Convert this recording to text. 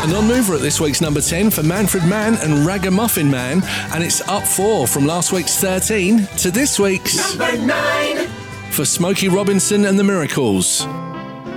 A non-mover at this week's number 10 for Manfred Mann and Ragamuffin Man, and it's up 4 from last week's 13 to this week's number 9 for Smokey Robinson and the Miracles.